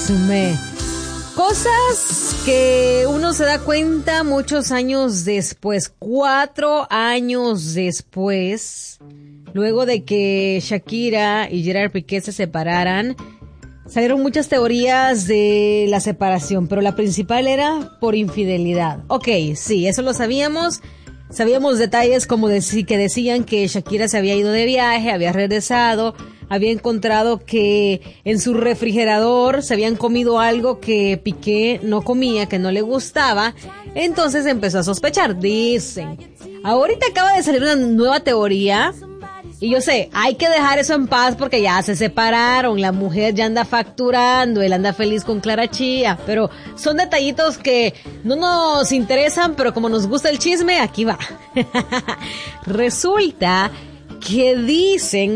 chisme. Cosas que uno se da cuenta muchos años después, 4 años después, luego de que Shakira y Gerard Piqué se separaran. Salieron muchas teorías de la separación, pero la principal era por infidelidad. Ok, sí, eso lo sabíamos. Sabíamos detalles como que decían que Shakira se había ido de viaje, había regresado, había encontrado que en su refrigerador se habían comido algo que Piqué no comía, que no le gustaba. Entonces empezó a sospechar, dicen. Ahorita acaba de salir una nueva teoría. Y yo sé, hay que dejar eso en paz porque ya se separaron, la mujer ya anda facturando, él anda feliz con Clara Chía, pero son detallitos que no nos interesan, pero como nos gusta el chisme, aquí va. Resulta que dice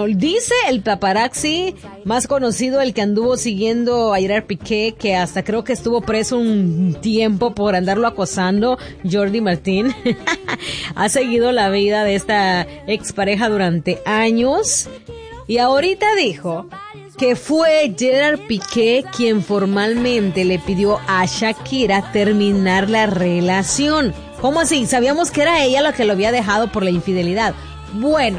el paparazzi más conocido, el que anduvo siguiendo a Gerard Piqué, que hasta creo que estuvo preso un tiempo por andarlo acosando, Jordi Martín, ha seguido la vida de esta expareja durante años, y ahorita dijo que fue Gerard Piqué quien formalmente le pidió a Shakira terminar la relación. ¿Cómo así? Sabíamos que era ella la que lo había dejado por la infidelidad. Bueno,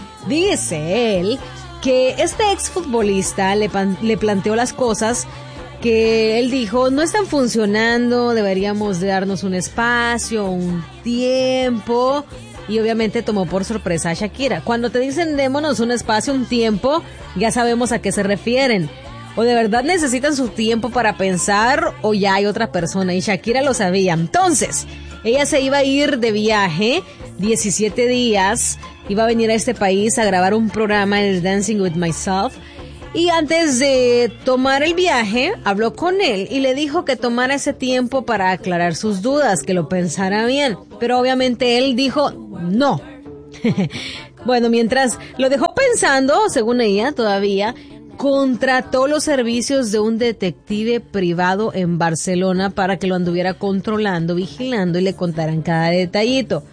dice él que este exfutbolista le planteó las cosas que él dijo no están funcionando, deberíamos de darnos un espacio, un tiempo, y obviamente tomó por sorpresa a Shakira. Cuando te dicen démonos un espacio, un tiempo, ya sabemos a qué se refieren. O de verdad necesitan su tiempo para pensar o ya hay otra persona, y Shakira lo sabía. Entonces, ella se iba a ir de viaje 17 días, iba a venir a este país a grabar un programa, el Dancing with Myself, y antes de tomar el viaje, habló con él y le dijo que tomara ese tiempo para aclarar sus dudas, que lo pensara bien, pero obviamente él dijo no. Bueno, mientras lo dejó pensando, según ella todavía, contrató los servicios de un detective privado en Barcelona para que lo anduviera controlando, vigilando y le contaran cada detallito.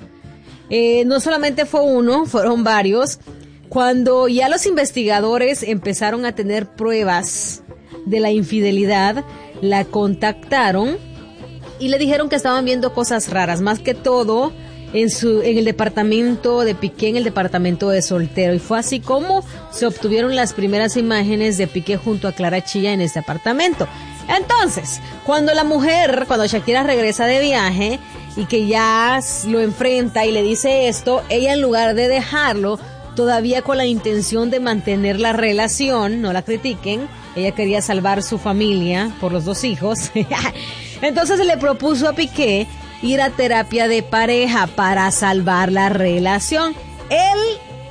No solamente fue uno, fueron varios. Cuando ya los investigadores empezaron a tener pruebas de la infidelidad, la contactaron y le dijeron que estaban viendo cosas raras, más que todo en el departamento de Piqué, en el departamento de soltero, y fue así como se obtuvieron las primeras imágenes de Piqué junto a Clara Chía en este apartamento. Entonces, cuando Shakira regresa de viaje y que ya lo enfrenta y le dice esto, ella, en lugar de dejarlo, todavía con la intención de mantener la relación, no la critiquen, ella quería salvar su familia por los 2 hijos, entonces le propuso a Piqué ir a terapia de pareja para salvar la relación. Él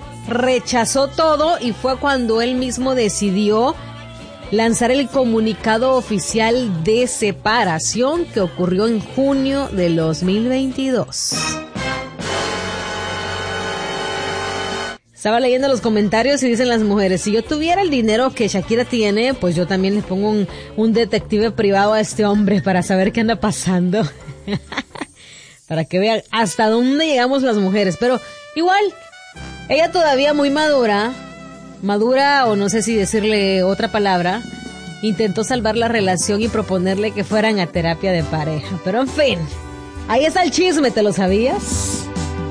rechazó todo y fue cuando él mismo decidió lanzar el comunicado oficial de separación que ocurrió en junio del 2022. Estaba leyendo los comentarios y dicen las mujeres, si yo tuviera el dinero que Shakira tiene, pues yo también le pongo un detective privado a este hombre para saber qué anda pasando. Para que vean hasta dónde llegamos las mujeres. Pero igual, ella todavía muy madura, o no sé si decirle otra palabra, intentó salvar la relación y proponerle que fueran a terapia de pareja. Pero en fin, ahí está el chisme, ¿te lo sabías?